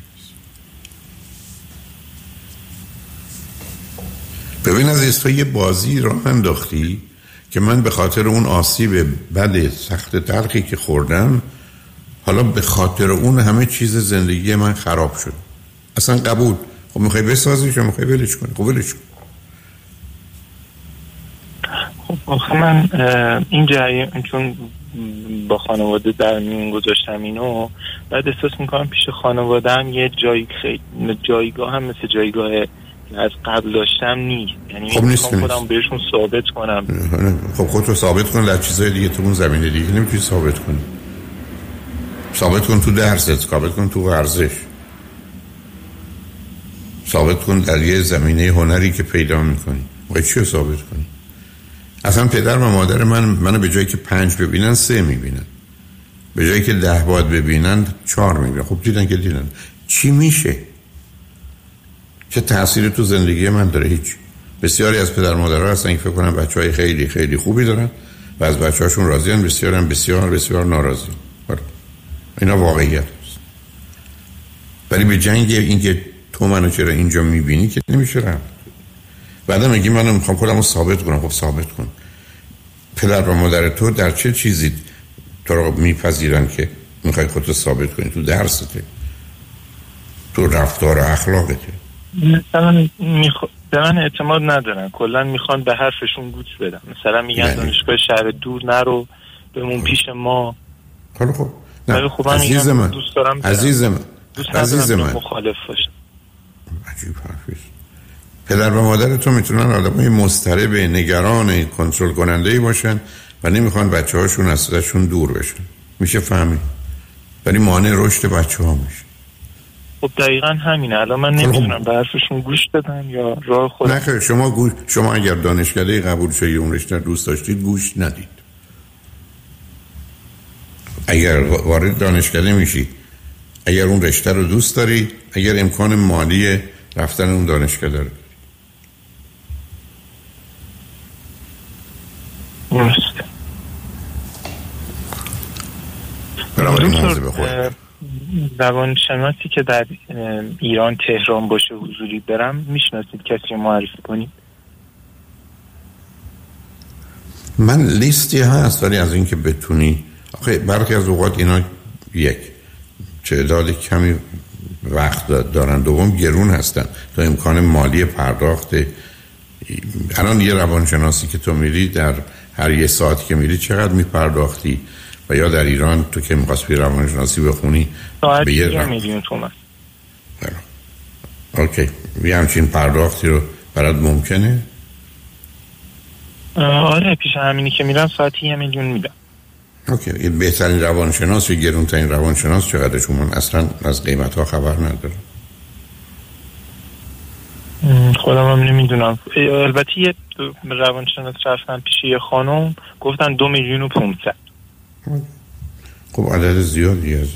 ببین عزیز تو یه بازی راه انداختی که من به خاطر اون آسیب بد سخت تلخی که خوردم حالا به خاطر اون همه چیز زندگی من خراب شد. اصلا قبول. خب میخوای بسازیش یا میخوای ولش کنی؟ خب ولش کن. خب آخه من این جریان چون با خانواده در میون گذاشتم اینو، بعد احساس میکنم پیش خانواده هم یه جایگاه هم مثل جایگاه از قبل داشتم نیست. یعنی خب میخوام خودم بهشون ثابت کنم. خب خودت رو ثابت کن در چیزای دیگه، تو اون زمینه دیگه نمیتونی ثابت کنی. ثابت کن تو درست، ثابت کن تو ورزش، ثابت کن در یه زمینه هنری که پیدا میکنی. باید چی رو ثابت کنی؟ اصلا پدر و مادر منو به جایی که 5 ببینن 3 میبینن، به جایی که 10 باید ببینن 4 میبینن. خب دیدن که دیدن. چی میشه؟ چه تأثیری تو زندگی من داره؟ هیچ. بسیاری از پدر مادرها هستن که فکر کنن بچهای خیلی خیلی خوبی دارن و از بچه‌هاشون راضیان، بسیارن بسیار بسیار ناراضی. اینا واقعیت است. ولی به جنگ اینکه تو منو چرا اینجا میبینی که نمیشه رفت. بعدا میگی من میخوام خودمو ثابت کنم. خب ثابت کن. پدر و مادر تو در چه چیزی تو رو میپذیرن که میخوای خودتو ثابت کنی؟ تو درسته، تو رفتار و اخلاقته. مثلا به من اعتماد ندارن، کلا میخوان به حرفشون گوش بدن. مثلا میگن دانشگاه شهر دور نرو، بمون پیش ما. خب عزیز من، عزیز من مخالف باشم. عجیب حرفیست. پدر و مادر تو میتونن آدمای مضطرب، نگران، کنترل کننده‌ای باشن و نمیخوان بچه‌هاشون ازشون دور بشن. میشه فهمید. ولی مانع رشد بچه‌ها میشه. خب دقیقاً همینه. الان من نمیتونم به حرفشون گوش بدم یا راه خودم. نه شما اگر دانشکده قبول شدید اون رشته دوست داشتید گوش ندید. اگر وارد دانشکده میشید، اگر اون رشته رو دوست دارید، اگر امکان مالی رفتن اون دانشکده رو دارید. بنابراین مواظب خودت. روانشناسی که در ایران تهران باشه حضوری برم میشناسید کسی معرفی کنید؟ من لیستی هست ولی از این که بتونی آخه برخی از اوقات اینا یک تعداد کمی وقت دارن، دوم گرون هستن تا امکان مالی پرداخت. الان یه روانشناسی که تو میری در هر یه ساعتی که میری چقدر میپرداختی؟ و یا در ایران تو که میخواستی روانشناسی بخونی به یه میلیون تومان. اوکی، یه همچین پرداختی رو برات ممکنه؟ آره، پیش همینی که میرم ساعتی 1 میلیون میدم. اوکی، این بهترین روانشناس و گرونترین روانشناس چقدر؟ چون من اصلا از قیمت ها خبر ندارم. خودم هم نمیدونم. البته یه روانشناس رفتن پیش یه خانم گفتن 2 میلیون و 500. خب عدد زیادی هست.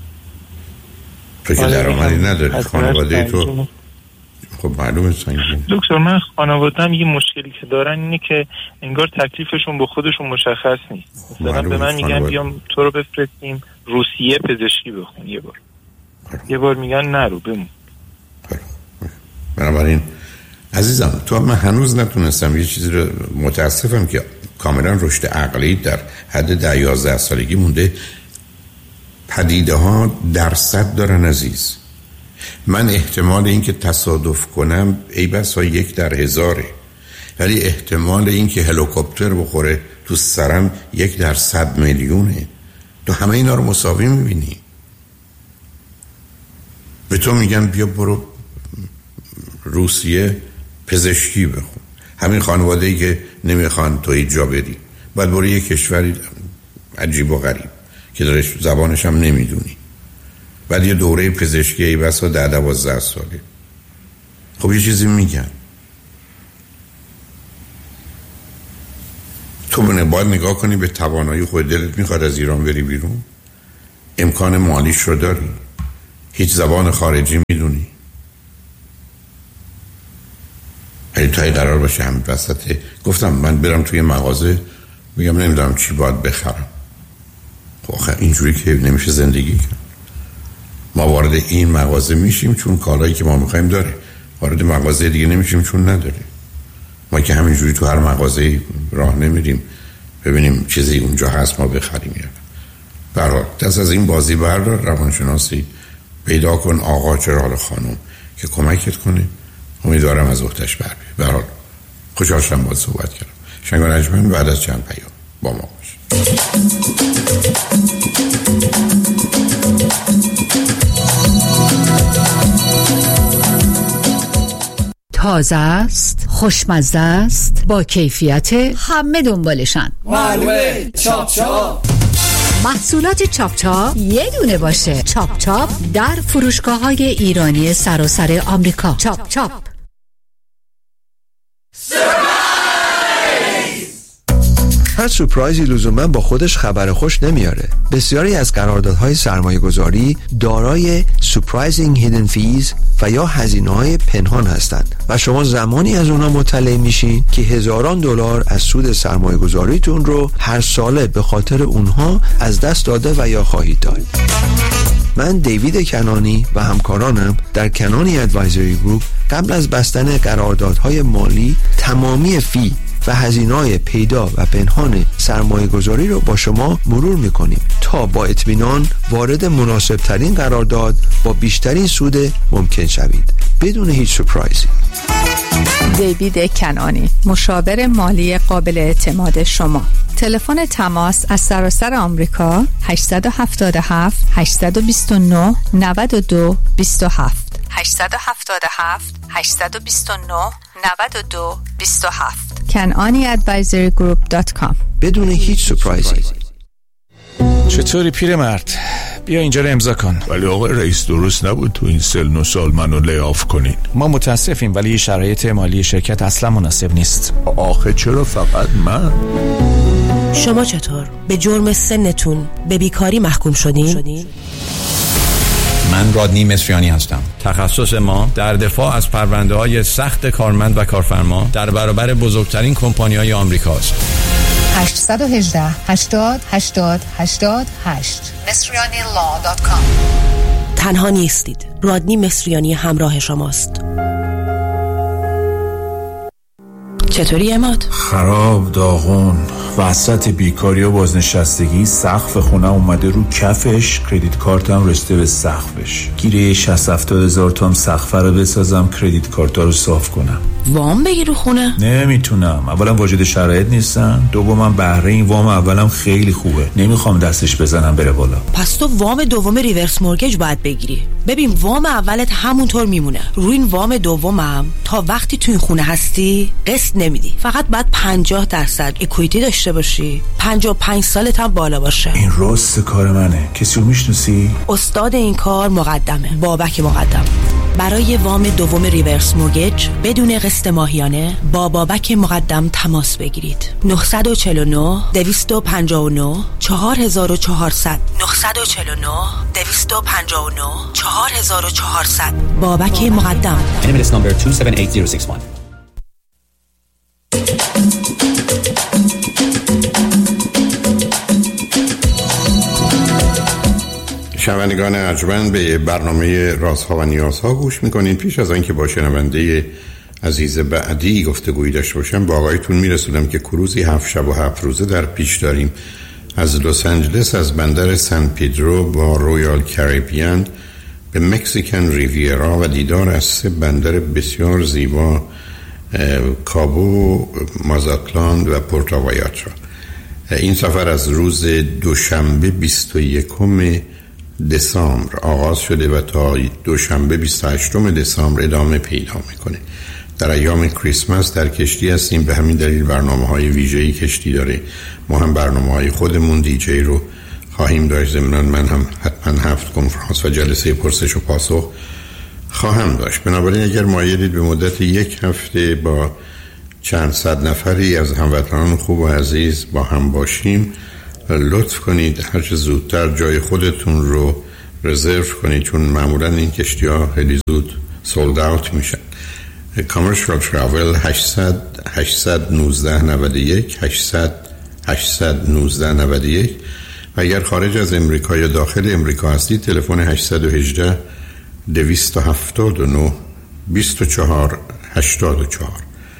تو که درآمدی نداری، خانواده تو خب معلومه سنگین. دکتر من خانواده‌ام یه مشکلی که دارن اینه که انگار تکلیفشون با خودشون مشخص نیست. مثلا به من میگن بیام تو رو بفرستیم روسیه پزشکی بخون یه بار میگن نرو بمون. بنابراین عزیزم تو من هنوز نتونستم یه چیزی رو، متاسفم که کاملا رشد عقلی در حد 10-11 سالگی مونده. پدیده ها درصد دارن عزیز. من احتمال این که تصادف کنم ای بسا 1 در 1000، ولی احتمال این که هلیکوپتر بخوره تو سرم 1 در 100 میلیونه. تو همه اینا رو مساوی میبینی. به تو میگن بیا برو روسیه پزشکی بخون. همین خانواده‌ای که نمیخوان تو اینجا بری، باید برو یه کشوری عجیب و غریب که درش زبانش هم نمیدونی، بعد یه دوره پزشکی ای بسا 10-12 ساله. خب یه چیزی میگن تو باید نگاه کنی به توانایی خود. دلت میخواد از ایران بری بیرون؟ امکان مالیش رو داری؟ هیچ زبان خارجی میدونی؟ اگه تایی قرار باشه هم وسط گفتم من برم توی مغازه میگم نمیدونم چی باید بخرم، خب آخه اینجوری که نمیشه زندگی کرد. ما وارد این مغازه میشیم چون کالایی که ما میخوایم داره، وارد مغازه دیگه نمیشیم چون نداره. ما که همینجوری تو هر مغازه راه نمیریم ببینیم چیزی اونجا هست ما بخریم. یا برای دست از این بازی بردار، روانشناسی پیدا کن، آقا چرا خانم که کمکت کنه. امیدوارم از اختش بر بیاد. به هر حال خوشحال شدم باهات صحبت کردم. شنگ و نجمن بعد از چند پیام با ما باش. تازه است، خوشمزه است، با کیفیت، همه دنبالشن. معلومه چاپ چاپ. محصولات چاپ چاپ یه دونه باشه. چاپ چاپ در فروشگاه‌های ایرانی سراسر آمریکا. چاپ چاپ. هر سورپرایزی لزوما با خودش خبر خوش نمیاره. بسیاری از قراردادهای سرمایه‌گذاری دارای surprising hidden fees و یا هزینه‌های پنهان هستند و شما زمانی از اونها مطلع میشین که هزاران دلار از سود سرمایه‌گذاریتون رو هر ساله به خاطر اونها از دست داده و یا خواهید داد. من دیوید کنانی و همکارانم در کنانی ادوایزری گروپ قبل از بستن قراردادهای مالی تمامی فی و هزینه‌های پیدا و پنهان سرمایه‌گذاری رو با شما مرور می‌کنیم تا با اطمینان وارد مناسب‌ترین قرارداد با بیشترین سود ممکن شوید بدون هیچ سورپرایزی. دیوید کنانی، مشاور مالی قابل اعتماد شما. تلفن تماس از سراسر آمریکا 877 829 92 27 877 829 92 27 kananiadvisorygroup.com. بدون هیچ سورپرایزی. چطوری پیرمرد؟ بیا اینجا رو امضا کن. ولی آقای رئیس درست نبود تو این سن و سال منو لیاف کنین. ما متاسفیم ولی شرایط مالی شرکت اصلا مناسب نیست. آخه چرا فقط من؟ شما چطور؟ به جرم سنتون به بیکاری محکوم شدین؟ من رادنی مصریانی هستم. تخصص ما در دفاع از پرونده‌های سخت کارمند و کارفرما در برابر بزرگترین کمپانی‌های آمریکاست. 818 80 80 88 مصریانیlaw.com. تنها نیستید. رادنی مصریانی همراه شماست. چطوری عماد؟ خراب، داغون، وسط بیکاری و بازنشستگی. سقف خونه اومده رو کفش، کردیت کارتم رسیده به سقفش. گیره 60-70 هزار تومن سقف رو بسازم، کردیت کارتا رو صاف کنم. وام بگیر رو خونه؟ نمیتونم. اولا واجد شرایط نیستم، دومم بهره این وام اولم خیلی خوبه، نمیخوام دستش بزنم بره بالا. پس تو وام دوم ریورس مورگیج باید بگیری. ببین وام اولت همونطور میمونه، روی این وام دومم تا وقتی تو این خونه هستی قسط نمیدی. فقط باید 50% اکویتی داشته باشی، 55 سالت هم بالا باشه. این راست کار منه. کسی رو میشناسی؟ استاد این کار مقدمه، بابک مقدم. برای وام دوم ریورس مورگیج بدون قسط ماهیانه با بابک مقدم تماس بگیرید. 949 259 4400 949 259 4400 بابک مقدم. NMLS number 278061. شنوندگان ارجمند به برنامه رازها و نیازها گوش میکنید. پیش از آنکه با شنونده عزیز بعدی گفتگویی داشته باشم با آقایتون میرسونم که کروزی 7 شب و 7 روزه در پیش داریم از لس آنجلس، از بندر سن پیدرو با رویال کریبیان به مکزیکن ریویرا و دیدار از 3 بندر بسیار زیبا، کابو، مازاکلان و پورتوایاچا. این سفر از روز دوشنبه 21 دسامبر آغاز شده و تا دوشنبه 28 دسامبر ادامه پیدا میکنه. در ایام کریسمس در کشتی هستیم، به همین دلیل برنامه‌های ویژه‌ای کشتی داره. ما هم برنامه‌های خودمون دیجی رو خواهیم داشت. ضمناً من هم حتما 7 کنفرانس و جلسه پرسش و پاسخ خواهم داشت. بنابراین اگر مایلید به مدت 1 هفته با چند صد نفری از هموطنان خوب و عزیز با هم باشیم، لطف کنید هر چه زودتر جای خودتون رو رزرو کنید، چون معمولا این کشتی ها خیلی زود سولد اوت میشن. کامرشال تراول 800-819-91 و اگر خارج از امریکا یا داخل امریکا هستید تلفن 818 279 2484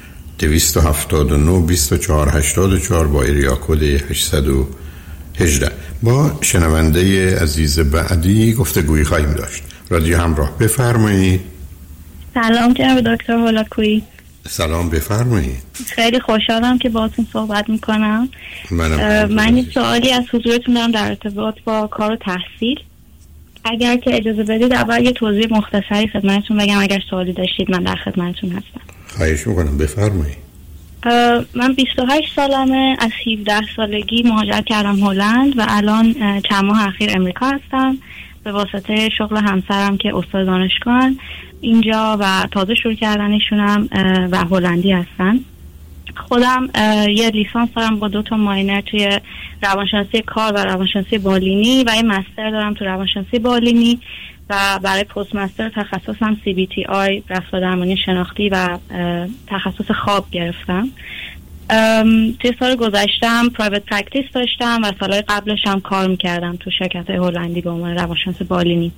279 2484 با ایریا کد 818. با شنونده عزیز بعدی گفتگویی خواهیم داشت. رادیو همراه، بفرمایید. سلام جناب دکتر هولاکویی. سلام، بفرمایید. خیلی خوشحالم که باهاتون صحبت میکنم. من این سوالی از حضورتون دارم در ارتباط با کار و تحصیل. اگر که اجازه بدید اول یه توضیح مختصری خدمتتون بگم، اگر سوالی داشتید من در خدمتتون هستم. خواهش میکنم، بفرمایید. من 28 سالمه، از 17 سالگی مهاجرت کردم هلند و الان چند ماه اخیر امریکا هستم به واسطه شغل همسرم که استاد دانشگاه اینجا و تازه شروع کردنشونم و هلندی هستن. خودم یه لیسانس دارم با 2 ماینر توی روانشناسی کار و روانشناسی بالینی و یه مستر دارم تو روانشناسی بالینی و برای پست مستر تخصصم CBTI رفتار درمانی شناختی و تخصص خواب گرفتم. توی سال گذشتم پرایوت پرکتیس داشتم و سالهای قبلش هم کار میکردم تو شرکت هلندی به عنوان روانشناس بالینی.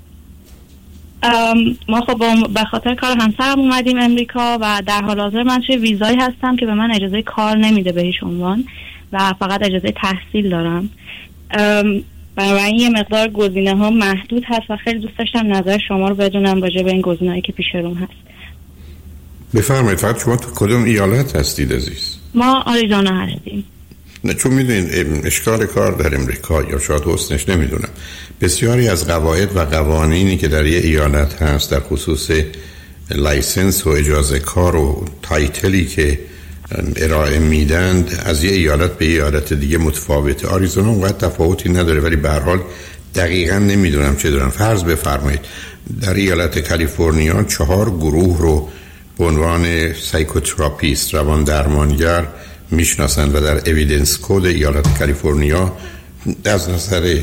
ما خب به خاطر کار همسرم اومدیم امریکا و در حال حاضر من توی ویزایی هستم که به من اجازه کار نمیده به هیچ عنوان و فقط اجازه تحصیل دارم. بنابراین یه مقدار گزینه ها محدود هست و خیلی دوست داشتم نظر شما رو بدونم راجع به این گزینه‌هایی که پیش روم هست. بفرمایید. فقط شما تو کدوم ایالت هستید عزیز؟ ما آریزونا هستیم. نه، چون میدونید اشکال کار در امریکا یا شاید حسنش نمیدونم، بسیاری از قواعد و قوانینی که در یه ایالت هست در خصوص لایسنس و اجازه کار و تایتلی که ارائه میدند از یه ایالت به یه ایالت دیگه متفاوته. آریزونا اونقدر تفاوتی نداره ولی به هر حال دقیقاً نمیدونم چه دارن. فرض بفرمایید در ایالت کالیفرنیا 4 گروه رو به عنوان سایکوتراپیست روان درمانگر میشناسن و در اویدنس کد ایالت کالیفرنیا از نظر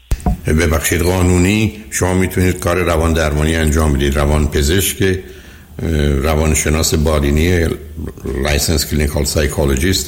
ببخشید قانونی شما میتونید کار روان درمانی انجام بدید. روان پزشک روانشناس بالینی، لایسنس کلینیکال سایکولوژیست،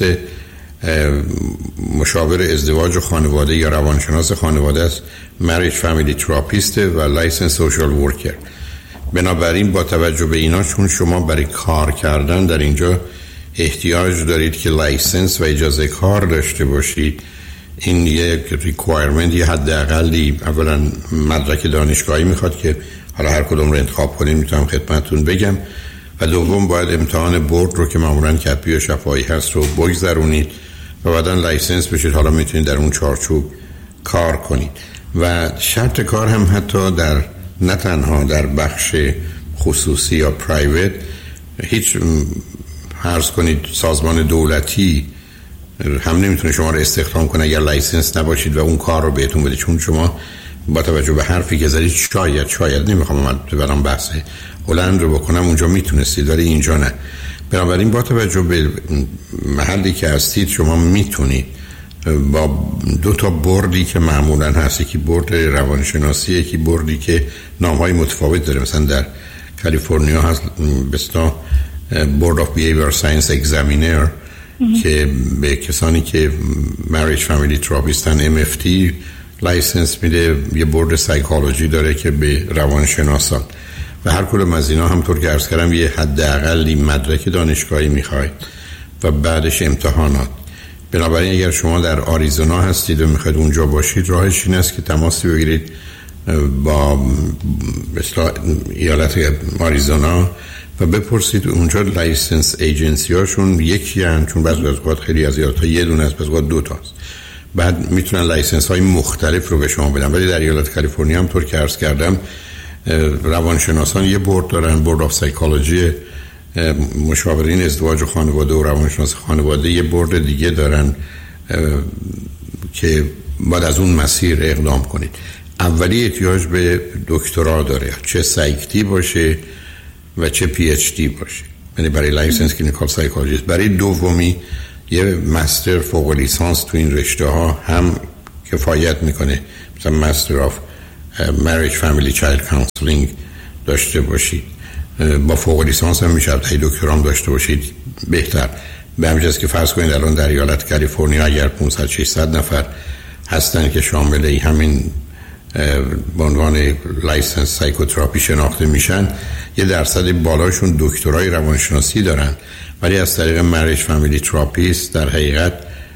مشاور ازدواج و خانواده یا روانشناس خانواده است، مریج فامیلی تراپیست و لایسنس سوشال ورکر. بنابراین با توجه به اینا، چون شما برای کار کردن در اینجا احتیاج دارید که لایسنس و اجازه کار داشته باشید، این یک ریکوایرمنت، یه حداقلی اولا مدرک دانشگاهی میخواد که حالا هر کدوم رو انتخاب کنید میتونم خدمتتون بگم، و دوم باید امتحان بورد رو که معمولاً کتبی و شفاهی هست رو بگذرونید و بعداً لایسنس بشید. حالا میتونید در اون چارچوب کار کنید و شرط کار هم حتی در نه تنها در بخش خصوصی یا پرایوت، هیچ فرض کنید سازمان دولتی هم نمیتونه شما رو استخدام کنه اگر لایسنس نباشید و اون کار رو بهتون بده، چون شما با توجه به حرفی که زدید شاید نمیخوام من برام بحث هلند رو بکنم، اونجا میتونستید ولی اینجا نه. بنابراین با توجه به محلی که هستید شما میتونید با 2 تا بردی که معمولا هست، یکی برد روانشناسی، یکی بردی که نامهای متفاوت داره، مثلا در کالیفرنیا هست بستا بورد آف بیهیویر ساینس اگزامینر که به کسانی که مریج فامیلی تراپیستن MFT لایسنس میده، یه بورد سایکولوژی داره که به روانشناسان، و هر کدوم از اینا همطور که عرض کردم یه حداقلی مدرک دانشگاهی میخواید و بعدش امتحانات. بنابراین اگر شما در آریزونا هستید و میخواید اونجا باشید، راهش این است که تماس بگیرید با ایالت آریزونا و بپرسید اونجا لایسنس ایجنسی هاشون یکی هن، چون بعضی از اوقات خیلی از ایالت‌ها یه دونه است، بعضی اوقات 2 تاست، بعد میتونن لایسنس های مختلف رو به شما بدن. ولی در ایالت کالیفرنیا هم طور که عرض کردم روانشناسان یه بورد دارن، بورد آف سایکولوژی، مشاورین ازدواج و خانواده و روانشناس خانواده یه بورد دیگه دارن که بعد از اون مسیر اقدام کنید. اولی احتیاج به دکترا داره، چه سایکتی باشه و چه PhD باشه، یعنی برای لایسنس کلینیکال سایکولوژیست. برای دومی یه مستر فوق لیسانس تو این رشته ها هم کفایت میکنه، مثلا مستر آف مریج فامیلی چایلد کانسلینگ داشته باشید، با فوق لیسانس هم میشه، تا دکترام داشته باشید بهتر. به همین جاست که فرض کنید الان در ایالت کالیفرنیا اگر 500-600 نفر هستن که شامل همین به عنوان لایسنس سایکوتراپی شناخته میشن، یه درصد بالاشون دکترای روانشناسی دارن، ولی از طریق مریج فامیلی تراپیست در حقیقت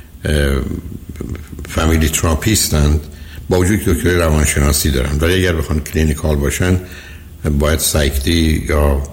فامیلی تراپیستند با وجود که دکترای روانشناسی دارن، ولی اگر بخوان کلینیکال باشن باید سایکتی یا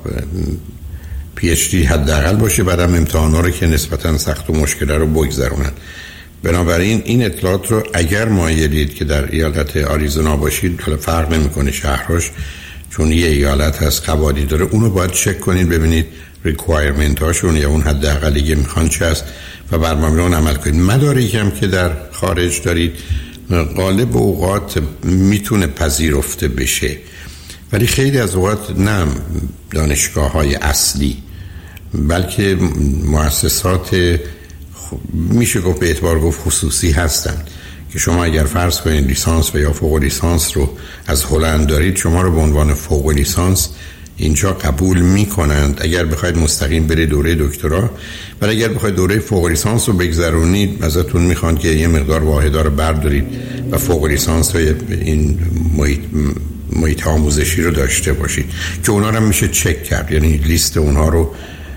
PhD حداقل باشه، بعدم امتحانا رو که نسبتا سخت و مشکل رو بگذرونن. بنابراین این اطلاعات رو اگر مایلید که در ایالت آریزونا باشید، حالا فرق نمیکنه شهرش، چون یه ایالت هست قواعدی داره، اونو باید چک کنید ببینید ریکوایرمنت هاشون یا اون حداقلی که میخوان چه است و بر مبنا اون عمل کنید. مدارکی هم که در خارج دارید غالب اوقات میتونه پذیرفته بشه، ولی خیلی از اوقات نه دانشگاه‌های اصلی بلکه مؤسسات میشه گفت به اعتبار گفت خصوصی هستند که شما اگر فرض کنید لیسانس و یا فوق لیسانس رو از هلند دارید، شما رو به عنوان فوق لیسانس اینجا قبول میکنند اگر بخواید مستقیم برید دوره دکترا، ولی اگر بخواید دوره فوق لیسانس رو بگذرونید ازتون میخوان که یه مقدار واحدا رو بردارید و فوق لیسانس رو این محیط آموزشی رو داشته باشید که اونا رو میشه چک کرد، یعنی لیست اونها رو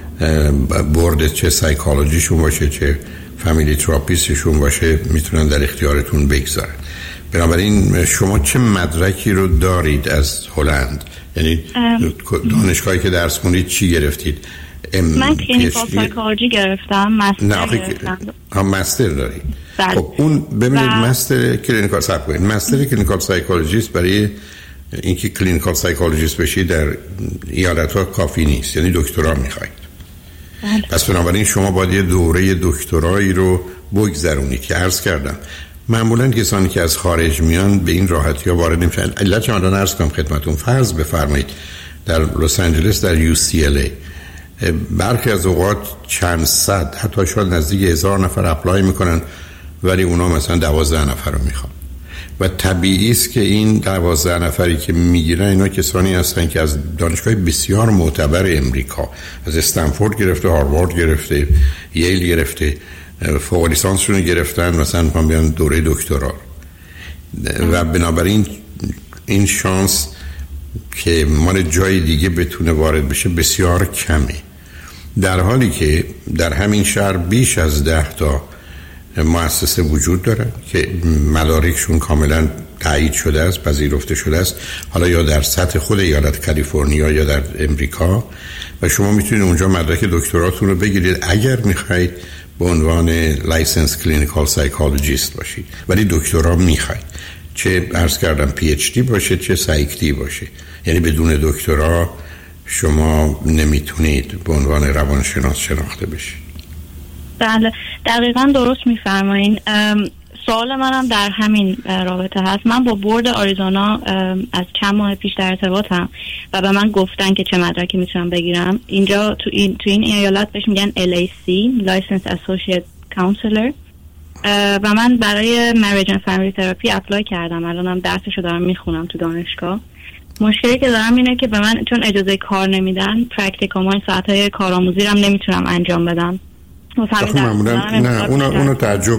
بورد چه سایکولوژیشون باشه چه فامیلی تراپیستشون باشه میتونن در اختیارتون بگذارن. بنابراین شما چه مدرکی رو دارید از هلند؟ یعنی دانشگاهی که درس خوندید چی گرفتید؟ من کلینیکال سایکولوژی گرفتم، مستر گرفتم. مستر دارید؟ بله. خب اون ببینید مستر کلینیکال سایکولوژی، مستر کلینیکال سایکولوژیست برای اینکه کلینیکال سایکولوژیست بشید در ایالت‌ها کافی نیست، یعنی دکترا میخواید. بله. پس بنابراین شما باید یه دوره دکترایی رو بگذرونید که عرض کردم معمولا کسانی که از خارج میان به این راحتی ها وارد نمیشن. علت چون الان عرض کنم خدمتون، فرض بفرمایید در لس آنجلس در UCLA برخی از اوقات چند صد حتی شاید نزدیک 1000 نفر اپلای میکنن ولی اونا مثلا 12 نفر رو میخوان. و طبیعی است که این 12 نفری که میگیرن اینا کسانی هستن که از دانشگاه بسیار معتبر امریکا، از استنفورد گرفته، هاروارد گرفته، ییل گرفته، فوق لیسانسشون رو گرفتن، مثلا میخوام بیان دوره دکترا و بنابراین این شانس که مال جای دیگه بتونه وارد بشه بسیار کمه، در حالی که در همین شهر بیش از 10 تا مؤسسه وجود داره که مدارکشون کاملا تایید شده است، پذیرفته شده است، حالا یا در سطح خود ایالت کالیفرنیا یا در امریکا، و شما میتونید اونجا مدرک دکتراتون رو بگیرید اگر میخواید به عنوان لایسنس کلینیکال سایکولوژیست باشید، ولی دکترا میخواید چه عرض کردم پی اچ دی باشه چه سایکتی باشه، یعنی بدون دکترا شما نمیتونید به عنوان روانشناس شناخته بشید. بله دقیقا درست میفرمایین. سوال منم در همین رابطه هست. من با بورد آریزونا از چند ماه پیش در ارتباطم و به من گفتن که چه مدرکی میتونم بگیرم. اینجا تو این ایالت بهش میگن LAC Licensed Associate Counselor و من برای Marriage and Family Therapy اپلای کردم. الانم درسشو دارم میخونم تو دانشگاه. مشکلی که دارم اینه که به من چون اجازه کار نمیدن، پرکتیکوم ساعت‌های کارآموزی رو نمیتونم انجام بدم. معمولا نه اونو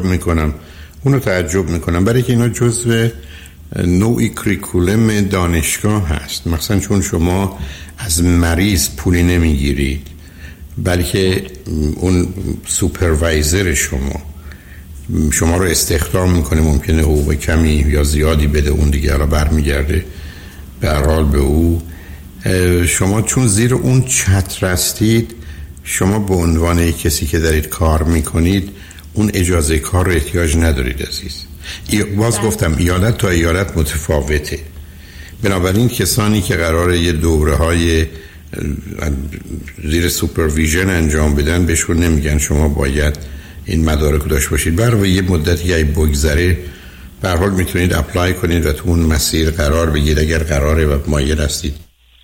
تعجب میکنم برای که اینا جزء نوعی کریکولم دانشگاه هست. مثلا چون شما از مریض پولی نمیگیرید بلکه اون سوپروایزر شما رو استخدام میکنه، ممکنه حقوق کمی یا زیادی بده، اون دیگه را برمیگرده به هر حال به او. شما چون زیر اون چتر هستید، شما به عنوان کسی که دارید کار میکنید اون اجازه کار رو احتیاج ندارید عزیز. باز گفتم ایالت تا ایالت متفاوته، بنابراین کسانی که قراره یه دوره های زیر سوپرویژن انجام بدن بهشون نمیگن شما باید این مدارک داشت باشید. برای یه مدتی که بگذره به هر حال میتونید اپلای کنید و تو اون مسیر قرار بگیرید اگر قراره و مایل هستید.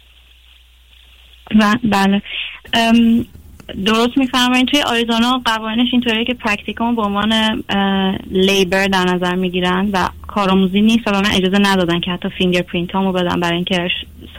بله درست میفرمایید. توی آریزونا قوانینش اینطوریه که پرکتیکوم به عنوان لیبر در نظر میگیرن و کارآموزی نیست و به من اجازه ندادن که حتی فینگر پرینت هامو بدم برای اینکه